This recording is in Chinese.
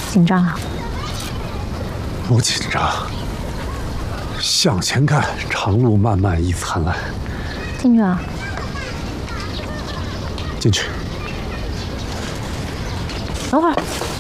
紧张啊？ 不紧张。向前看，长路漫漫亦灿烂。 进去啊？ 进去。 等会儿。